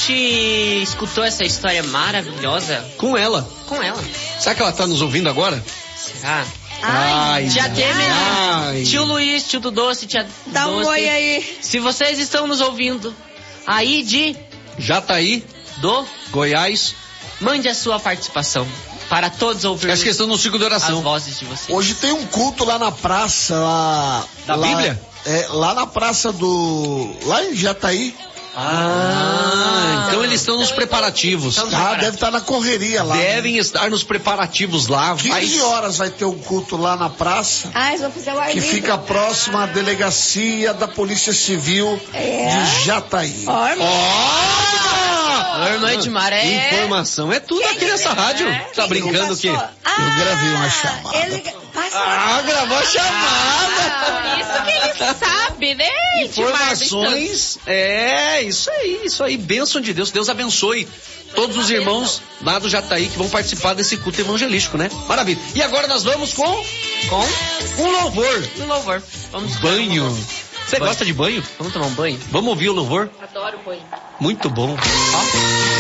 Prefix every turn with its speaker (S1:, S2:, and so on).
S1: gente escutou essa história maravilhosa
S2: Com ela.
S1: com ela.
S2: Será que ela tá nos ouvindo agora?
S1: Será?
S2: Ai,
S1: Tia Temer,
S2: ai.
S1: tio Luiz, tio do Doce, tia
S3: Dá um
S1: Doce.
S3: oi aí.
S1: Se vocês estão nos ouvindo aí de
S2: Jataí,
S1: do,
S2: Goiás.
S1: mande a sua participação para todos ouvirmos
S2: Acho que estão no ciclo de
S1: as
S2: oração.
S1: vozes de vocês.
S4: Hoje tem um culto lá na praça, lá...
S2: Da
S4: lá-
S2: Bíblia?
S4: É, lá na praça lá em Jataí.
S2: Então eles estão nos preparativos.
S4: Deve estar na correria lá.
S2: Devem estar nos preparativos lá.
S4: 15 horas vai ter um culto lá na praça,
S3: Ah, eles vão fazer o ar
S4: que
S3: livre.
S4: fica próximo à delegacia da Polícia Civil de Jataí.
S3: Ó, irmão.
S1: Oi, noite, Maré.
S2: Informação é tudo aqui nessa rádio. Tá brincando o quê?
S4: Eu gravei uma chamada.
S3: Ele passa.
S2: Gravou a chamada.
S1: Isso que ele sabe, né?
S2: Informações, isso aí, bênção de Deus, Deus abençoe todos os irmãos lá do Jataí que vão participar desse culto evangelístico, né? Maravilha. E agora nós vamos com um louvor.
S1: No louvor. Vamos
S2: Banho. Você
S1: Banho.
S2: gosta de banho?
S1: Vamos tomar um banho?
S2: Vamos ouvir o louvor?
S1: Adoro banho.
S2: Muito bom.